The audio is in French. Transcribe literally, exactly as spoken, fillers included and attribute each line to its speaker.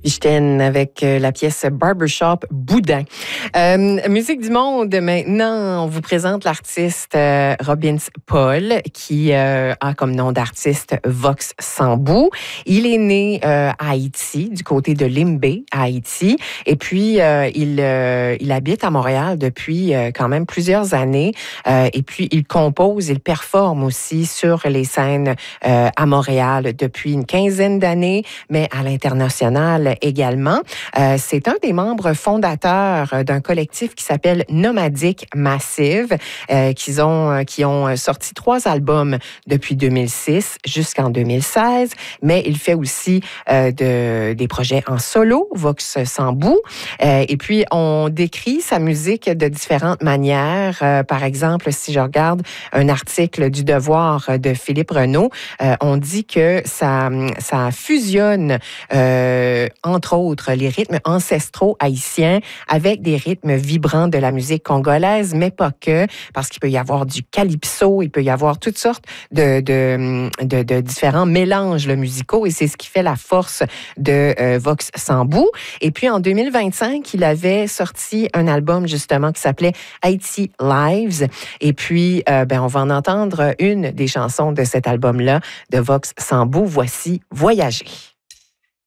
Speaker 1: Vichten avec la pièce Barbershop Boudin. Euh, musique du monde, maintenant, on vous présente l'artiste euh, Robin Paul, qui euh, a comme nom d'artiste Vox Sambou. Il est né euh, à Haïti, du côté de Limbé, à Haïti, et puis euh, il, euh, il habite à Montréal depuis euh, quand même plusieurs années, euh, et puis il compose, il performe aussi sur les scènes euh, à Montréal depuis une quinzaine d'années, mais à l'international également. Euh, c'est un des membres fondateurs d'un collectif qui s'appelle Nomadic Massive, euh, qui ont, qui ont sorti trois albums depuis deux mille six jusqu'en deux mille seize, mais il fait aussi euh, de, des projets en solo, Vox Sambou. Euh, et puis, on décrit sa musique de différentes manières. Euh, par exemple, si je regarde un article du Devoir de Philippe Renaud, euh, on dit que ça, ça fusionne euh, entre autres, les rythmes ancestraux haïtiens avec des rythmes vibrants de la musique congolaise, mais pas que, parce qu'il peut y avoir du calypso, il peut y avoir toutes sortes de, de, de, de différents mélanges là, musicaux, et c'est ce qui fait la force de euh, Vox Sambou. Et puis, en deux mille vingt-cinq, il avait sorti un album, justement, qui s'appelait Haïti Lives. Et puis, euh, ben, on va en entendre une des chansons de cet album-là, de Vox Sambou. Voici Voyager.